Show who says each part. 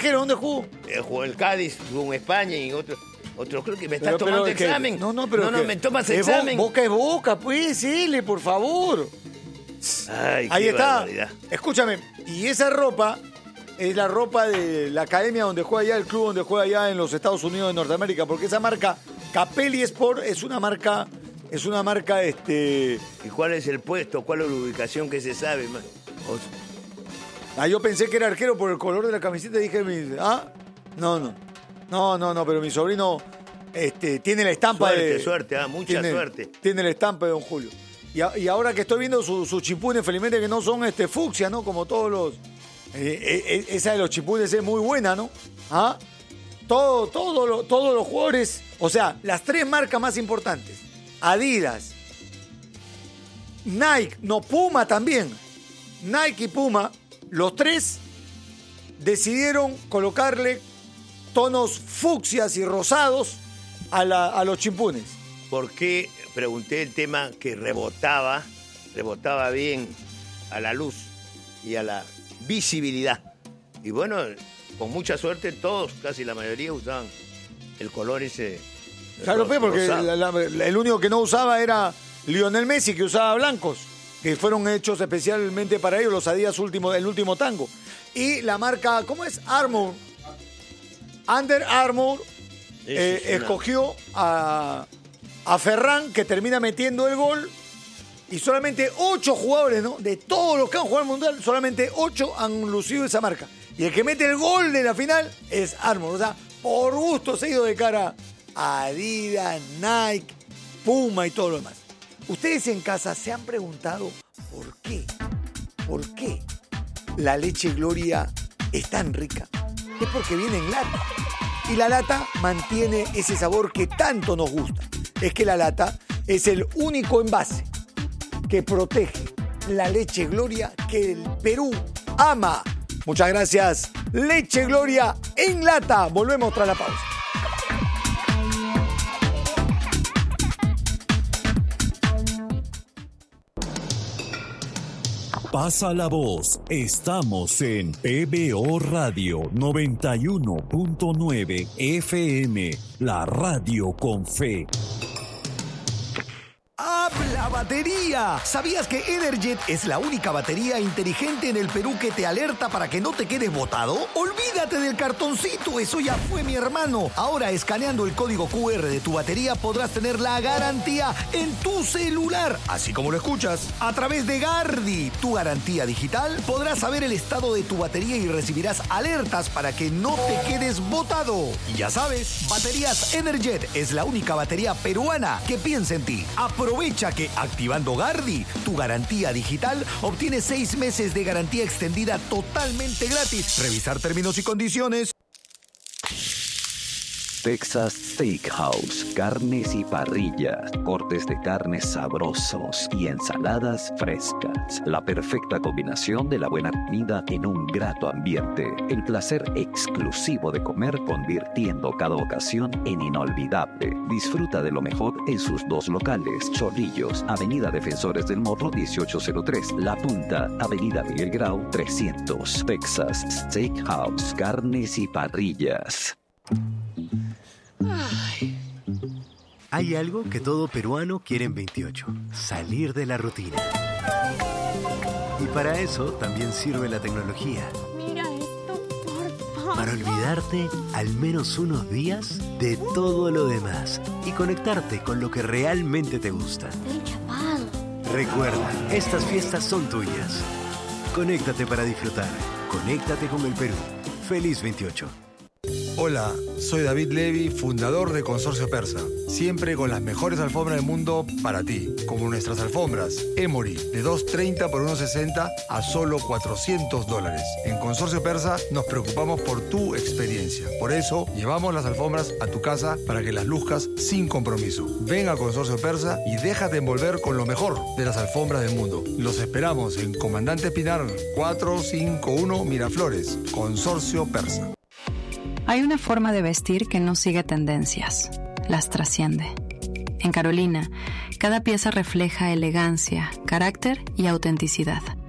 Speaker 1: arquero? ¿Dónde jugó?
Speaker 2: Jugó en el Cádiz, jugó en España y otro creo que me estás tomando examen.
Speaker 1: No,
Speaker 2: me tomas examen.
Speaker 1: Boca es Boca, pues, L, por favor.
Speaker 2: Ay,
Speaker 1: ahí está.
Speaker 2: Barbaridad.
Speaker 1: Escúchame, y esa ropa es la ropa de la academia donde juega allá, el club donde juega allá en los Estados Unidos de Norteamérica, porque esa marca Capelli Sport es una marca.
Speaker 2: ¿Y cuál es el puesto? ¿Cuál es la ubicación que se sabe?
Speaker 1: Yo pensé que era arquero por el color de la camiseta y dije, no, pero mi sobrino tiene la estampa
Speaker 2: Suerte, mucha suerte.
Speaker 1: Tiene la estampa de don Julio. Y ahora que estoy viendo sus chipunes, felizmente que no son fucsia, ¿no? Como todos los... esa de los chipunes es muy buena, ¿no? Todos los jugadores, o sea, las 3 marcas más importantes, Adidas, Nike, Puma también, Nike y Puma, los 3 decidieron colocarle tonos fucsias y rosados a los chimpunes.
Speaker 2: ¿Por qué? Pregunté el tema que rebotaba bien a la luz y a la visibilidad. Y bueno, con mucha suerte todos, casi la mayoría usaban el color ese.
Speaker 1: Claro, porque el único que no usaba era Lionel Messi, que usaba blancos, que fueron hechos especialmente para ellos, los Adidas el último tango. Y la marca, ¿cómo es? Under Armour escogió a Ferran, que termina metiendo el gol, y solamente 8 jugadores, ¿no? De todos los que han jugado al Mundial, solamente 8 han lucido esa marca. Y el que mete el gol de la final es Armour. O sea, por gusto se ha ido de cara a Adidas, Nike, Puma y todo lo demás. Ustedes en casa se han preguntado ¿por qué la leche Gloria es tan rica? Es porque viene en lata. Y la lata mantiene ese sabor que tanto nos gusta. Es que la lata es el único envase que protege la leche Gloria que el Perú ama. Muchas gracias. Leche Gloria en lata. Volvemos tras la pausa.
Speaker 3: Pasa la voz. Estamos en PBO Radio 91.9 FM, la radio con fe.
Speaker 4: ¡Habla batería! ¿Sabías que Energet es la única batería inteligente en el Perú que te alerta para que no te quedes botado? Olvídate del cartoncito, eso ya fue, mi hermano. Ahora, escaneando el código QR de tu batería, podrás tener la garantía en tu celular, así como lo escuchas. A través de Gardi, tu garantía digital, podrás saber el estado de tu batería y recibirás alertas para que no te quedes botado. Y ya sabes, Baterías Energet es la única batería peruana que piensa en ti. Aprovecha que activando Gardi, tu garantía digital, obtienes 6 meses de garantía extendida totalmente gratis. Revisar términos y condiciones.
Speaker 5: Texas Steakhouse, carnes y parrillas, cortes de carnes sabrosos y ensaladas frescas. La perfecta combinación de la buena comida en un grato ambiente. El placer exclusivo de comer, convirtiendo cada ocasión en inolvidable. Disfruta de lo mejor en sus 2 locales. Chorrillos, Avenida Defensores del Morro 1803. La Punta, Avenida Miguel Grau 300. Texas Steakhouse, carnes y parrillas.
Speaker 6: Hay algo que todo peruano quiere en 28, salir de la rutina. Y para eso también sirve la tecnología.
Speaker 7: Mira esto, por favor.
Speaker 6: Para olvidarte al menos unos días de todo lo demás y conectarte con lo que realmente te gusta.
Speaker 7: Estoy chapado.
Speaker 6: Recuerda, estas fiestas son tuyas. Conéctate para disfrutar. Conéctate con el Perú. Feliz 28.
Speaker 8: Hola, soy David Levy, fundador de Consorcio Persa. Siempre con las mejores alfombras del mundo para ti. Como nuestras alfombras Emory, de $230 por $160 a solo $400. En Consorcio Persa nos preocupamos por tu experiencia. Por eso, llevamos las alfombras a tu casa para que las luzcas sin compromiso. Ven a Consorcio Persa y déjate envolver con lo mejor de las alfombras del mundo. Los esperamos en Comandante Pinar 451 Miraflores. Consorcio Persa.
Speaker 9: Hay una forma de vestir que no sigue tendencias, las trasciende. En Carolina, cada pieza refleja elegancia, carácter y autenticidad.